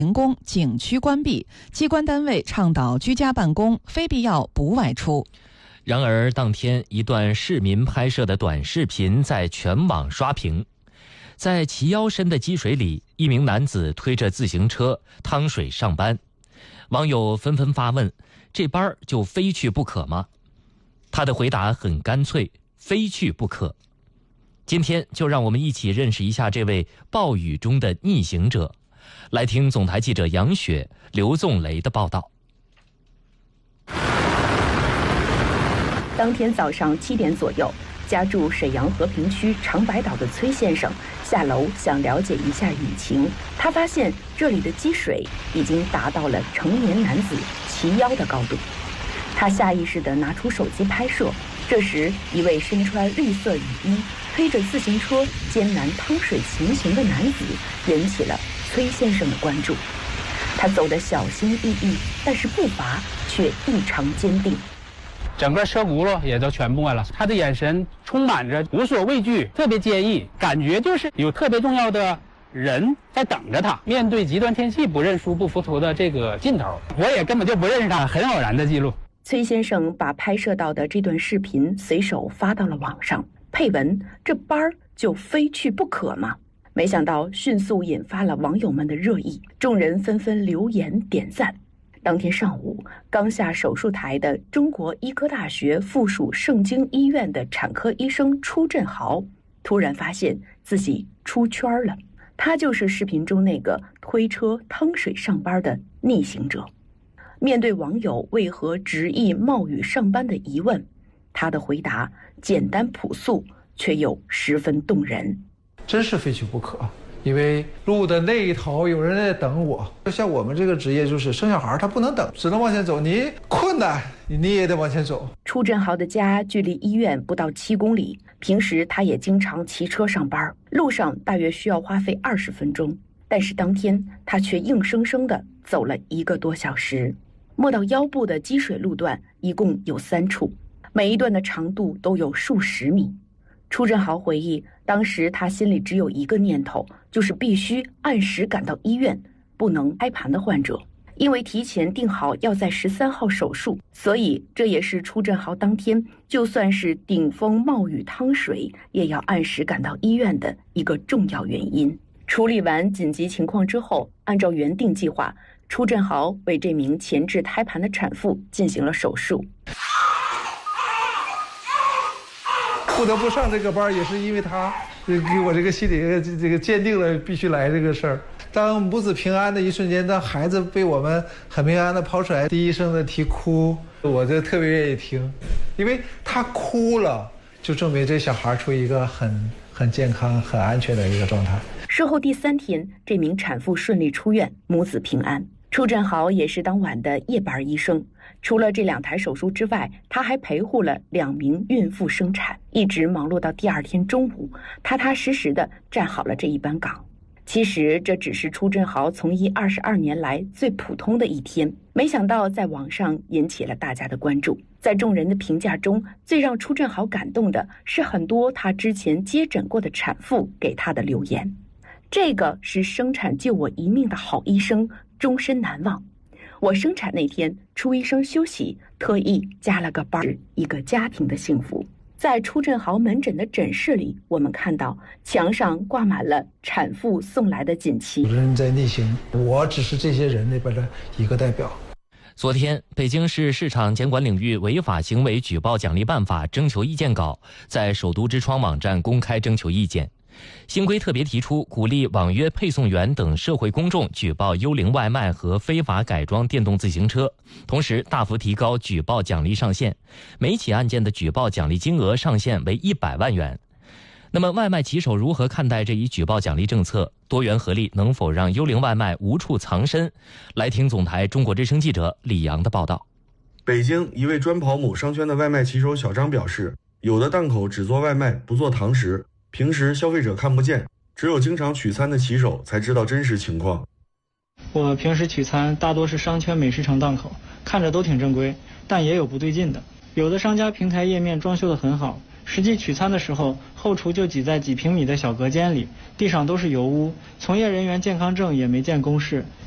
停工，景区关闭，机关单位倡导居家办公，非必要不外出。 然而，当天一段市民拍摄的短视频在全网刷屏。在齐腰深的积水里，一名男子推着自行车趟水上班。网友纷纷发问：这班就非去不可吗？他的回答很干脆：非去不可。今天就让我们一起认识一下这位暴雨中的逆行者。来听总台记者杨雪、刘纵雷的报道。 当天早上7点左右，家住沈阳和平区长白岛的崔先生下楼想了解一下雨情。他发现这里的积水已经达到了成年男子齐腰的高度。他下意识地拿出手机拍摄。这时，一位身穿绿色雨衣、推着自行车艰难趟水前行的男子引起了崔先生的关注。他走得小心翼翼，但是步伐却异常坚定。 整个车轱辘也都全没了，他的眼神充满着无所畏惧，特别坚毅，感觉就是有特别重要的人在等着他。面对极端天气不认输不服输的这个劲头，我也根本就不认识他，很偶然的记录。 崔先生把拍摄到的这段视频随手发到了网上，配文：这班儿就非去不可吗？没想到迅速引发了网友们的热议，众人纷纷留言点赞。当天上午，刚下手术台的中国医科大学附属盛京医院的产科医生初振豪突然发现自己出圈了。他就是视频中那个推车趟水上班的逆行者。面对网友为何执意冒雨上班的疑问，他的回答简单朴素，却又十分动人。 真是非去不可，因为路的那一头有人在等我。像我们这个职业，就是生小孩他不能等，只能往前走，你困难你也得往前走。 初振豪的家距离医院不到7公里，平时他也经常骑车上班，路上大约需要花费20分钟，但是当天他却硬生生地走了1个多小时。没到腰部的积水路段一共有3处，每一段的长度都有数十米。初振豪回忆，当时他心里只有一个念头，就是必须按时赶到医院，不能开盘的患者。因为提前定好要在13号手术，所以这也是初振豪当天就算是顶风冒雨趟水，也要按时赶到医院的一个重要原因。处理完紧急情况之后，按照原定计划，初振豪为这名前置胎盘的产妇进行了手术。 不得不上这个班，也是因为他给我这个心里这个坚定了必须来这个事儿。当母子平安的一瞬间，当孩子被我们很平安的抛出来，第一声的啼哭，我就特别愿意听，因为他哭了，就证明这小孩处于一个很健康、很安全的一个状态。 事后第3天，这名产妇顺利出院，母子平安。初振豪也是当晚的夜班医生，除了这2台手术之外，他还陪护了2名孕妇生产，一直忙碌到第2天中午，踏踏实实地站好了这一班岗。其实这只是初振豪从医22年来最普通的一天，没想到在网上引起了大家的关注。在众人的评价中，最让初振豪感动的是很多他之前接诊过的产妇给他的留言。这个是生产救我一命的好医生，终身难忘。我生产那天，初医生休息，特意加了个班，一个家庭的幸福。在初振豪门诊的诊室里，我们看到墙上挂满了产妇送来的锦旗。 有人在逆行，我只是这些人里边的一个代表。 昨天，北京市市场监管领域违法行为举报奖励办法征求意见稿在首都之窗网站公开征求意见。新规特别提出，鼓励网约配送员等社会公众举报幽灵外卖和非法改装电动自行车，同时大幅提高举报奖励上限，每起案件的举报奖励金额上限为100万元。那么外卖骑手如何看待这一举报奖励政策？多元合力能否让幽灵外卖无处藏身？来听总台中国之声记者李阳的报道。 北京一位专跑某商圈的外卖骑手小张表示，有的档口只做外卖不做堂食，平时消费者看不见，只有经常取餐的骑手才知道真实情况。 我平时取餐大多是商圈美食城档口，看着都挺正规，但也有不对劲的。有的商家平台页面装修得很好，实际取餐的时候，后厨就挤在几平米的小隔间里，地上都是油污，从业人员健康证也没见公示，